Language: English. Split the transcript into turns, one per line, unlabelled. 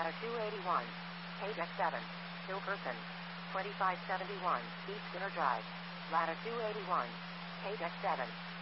Ladder 281, Deck 7, Hilkerson, 2571, East Skinner Drive. Ladder 281, Deck 7.